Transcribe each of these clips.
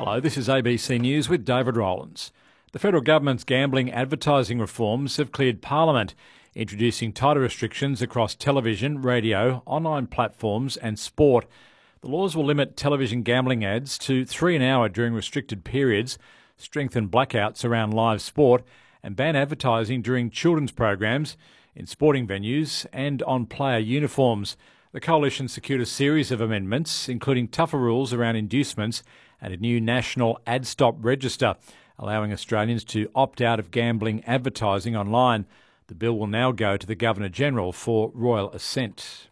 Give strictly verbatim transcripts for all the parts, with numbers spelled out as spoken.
Hello, this is A B C News with David Rowlands. The federal government's gambling advertising reforms have cleared Parliament, introducing tighter restrictions across television, radio, online platforms and sport. The laws will limit television gambling ads to three an hour during restricted periods, strengthen blackouts around live sport and ban advertising during children's programs, in sporting venues and on player uniforms. The Coalition secured a series of amendments, including tougher rules around inducements and a new national ad stop register, allowing Australians to opt out of gambling advertising online. The bill will now go to the Governor-General for royal assent.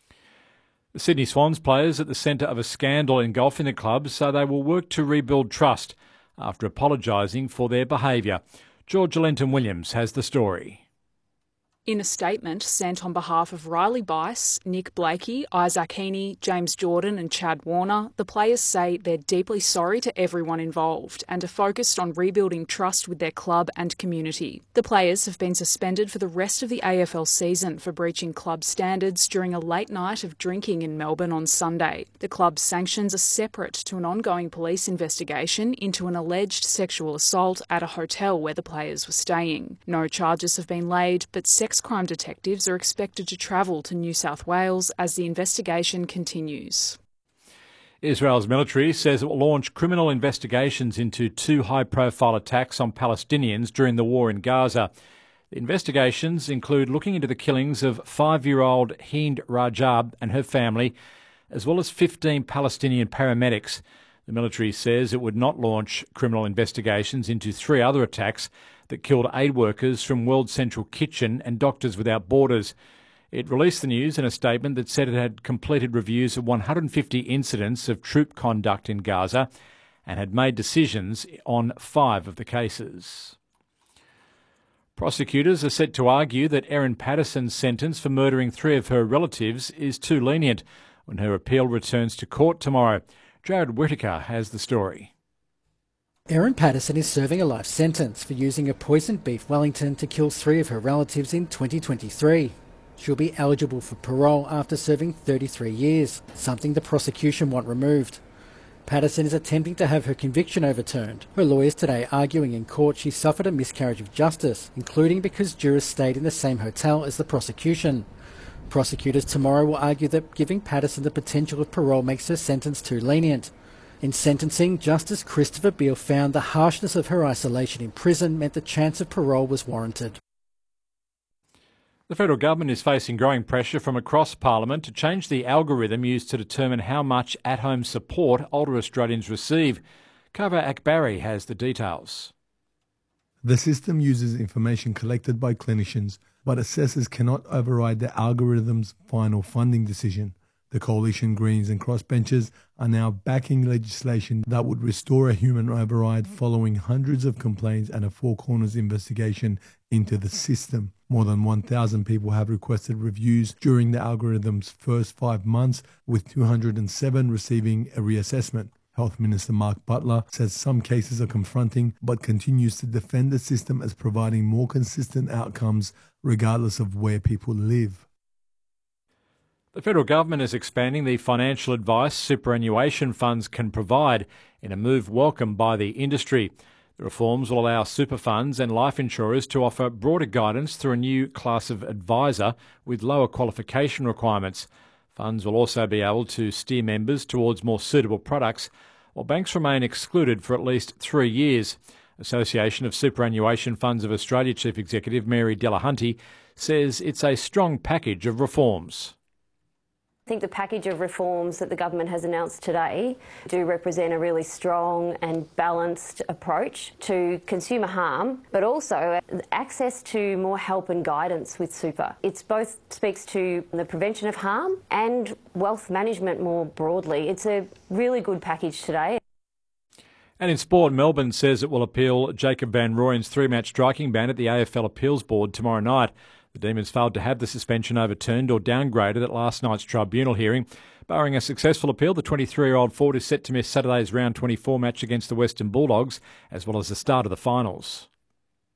The Sydney Swans players at the centre of a scandal engulfing the club, so they will work to rebuild trust after apologising for their behaviour. Georgia Lenton-Williams has the story. In a statement sent on behalf of Riley Bice, Nick Blakey, Isaac Heaney, James Jordan and Chad Warner, the players say they're deeply sorry to everyone involved and are focused on rebuilding trust with their club and community. The players have been suspended for the rest of the A F L season for breaching club standards during a late night of drinking in Melbourne on Sunday. The club's sanctions are separate to an ongoing police investigation into an alleged sexual assault at a hotel where the players were staying. No charges have been laid, but sex crime detectives are expected to travel to New South Wales as the investigation continues. Israel's military says it will launch criminal investigations into two high-profile attacks on Palestinians during the war in Gaza. The investigations include looking into the killings of five-year-old Hind Rajab and her family, as well as fifteen Palestinian paramedics. The military says it would not launch criminal investigations into three other attacks that killed aid workers from World Central Kitchen and Doctors Without Borders. It released the news in a statement that said it had completed reviews of one hundred fifty incidents of troop conduct in Gaza and had made decisions on five of the cases. Prosecutors are set to argue that Erin Patterson's sentence for murdering three of her relatives is too lenient when her appeal returns to court tomorrow. Jared Whittaker has the story. Erin Patterson is serving a life sentence for using a poisoned beef Wellington to kill three of her relatives in twenty twenty-three. She'll be eligible for parole after serving thirty-three years, something the prosecution want removed. Patterson is attempting to have her conviction overturned. Her lawyers today arguing in court she suffered a miscarriage of justice, including because jurors stayed in the same hotel as the prosecution. Prosecutors tomorrow will argue that giving Patterson the potential of parole makes her sentence too lenient. In sentencing, Justice Christopher Beale found the harshness of her isolation in prison meant the chance of parole was warranted. The federal government is facing growing pressure from across Parliament to change the algorithm used to determine how much at-home support older Australians receive. Kava Akbari has the details. The system uses information collected by clinicians, but assessors cannot override the algorithm's final funding decision. The Coalition, Greens and Crossbenchers are now backing legislation that would restore a human override following hundreds of complaints and a Four Corners investigation into the system. More than one thousand people have requested reviews during the algorithm's first five months, with two hundred seven receiving a reassessment. Health Minister Mark Butler says some cases are confronting, but continues to defend the system as providing more consistent outcomes regardless of where people live. The federal government is expanding the financial advice superannuation funds can provide in a move welcomed by the industry. The reforms will allow super funds and life insurers to offer broader guidance through a new class of advisor with lower qualification requirements. Funds will also be able to steer members towards more suitable products, while banks remain excluded for at least three years. Association of Superannuation Funds of Australia Chief Executive Mary Delahunty says it's a strong package of reforms. I think the package of reforms that the government has announced today do represent a really strong and balanced approach to consumer harm, but also access to more help and guidance with super. It both speaks to the prevention of harm and wealth management more broadly. It's a really good package today. And in sport, Melbourne says it will appeal Jacob van Rooyen's three-match striking ban at the A F L Appeals Board tomorrow night. The Demons failed to have the suspension overturned or downgraded at last night's tribunal hearing. Barring a successful appeal, the twenty-three-year-old forward is set to miss Saturday's round twenty-four match against the Western Bulldogs, as well as the start of the finals.